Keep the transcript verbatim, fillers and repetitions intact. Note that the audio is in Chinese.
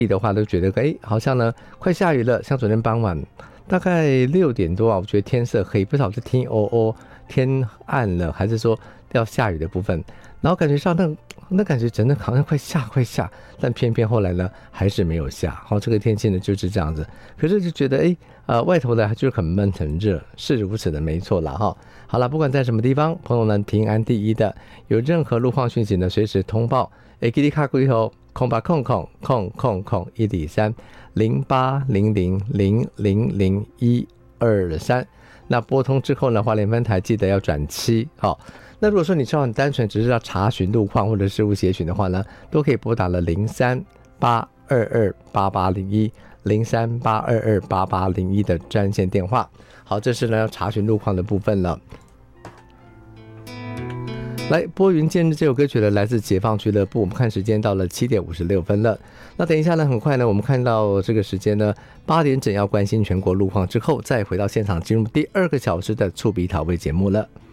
的话都觉得哎，好像呢快下雨了。像昨天傍晚大概六点多啊，我觉得天色黑，不晓得是天哦哦天暗了，还是说要下雨的部分。然后感觉上那那感觉真的好像快下快下，但偏偏后来呢还是没有下。好，这个天气呢就是这样子。可是就觉得哎，呃，外头呢就是很闷很热，是如此的，没错啦哈。好了，不管在什么地方，朋友们平安第一的，有任何路况讯息呢，随时通报。哎，给你卡龟头空八空空空空空一里三零八零零零零零一二三。那拨通之后呢，花莲分台记得要转七。好，那如果说你稍很单纯，只是要查询路况或者事务协询的话呢，都可以拨打了零三八二二八八零一零三八二二八八零一的专线电话。好，这是呢要查询路况的部分了。来，拨云见日这首歌曲呢，来自解放俱乐部。我们看时间到了七点五十六分了。那等一下呢，很快呢，我们看到这个时间呢，八点整要关心全国路况之后，再回到现场进入第二个小时的触鼻讨味节目了。